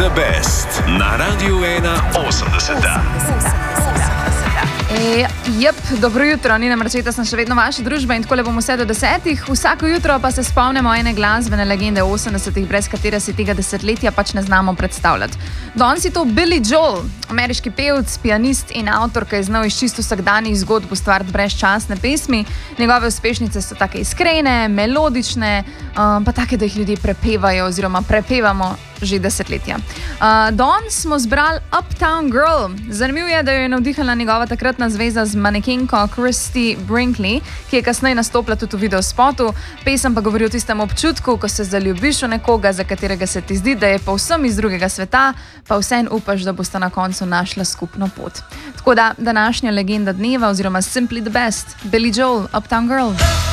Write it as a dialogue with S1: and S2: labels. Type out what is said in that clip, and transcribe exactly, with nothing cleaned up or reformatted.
S1: the Best na Radiu ena osemdeset.
S2: E, jep, dobro jutro, Nina Marčeta, sem še vedno vaša družba in takole bomo vse do desetih. Vsako jutro pa se spomnimo ene glasbene legende osemdesetih, brez katere si tega desetletja pač ne znamo predstavljati. Danes je to Billy Joel, ameriški pevec, pianist in avtor, ki je znal iz čisto vsakdanjih zgodb ustvariti brezčasne pesmi. Njegove uspešnice so take iskrene, melodične, um, pa take, da jih ljudje prepevajo oziroma prepevamo že desetletja. Uh, danes smo zbrali Uptown Girl. Zanimivo je, da jo je navdihala njegova takratna zveza z manekenko Christy Brinkley, ki je kasneje nastopila tudi v videospotu. Pesem pa govori o tistem občutku, ko se zaljubiš v nekoga, za katerega se ti zdi, da je povsem iz drugega sveta, pa vseeno upaš, da boste na koncu našla skupno pot. Tako da današnja legenda dneva oziroma Simply the Best, Billy Joel, Uptown Girl.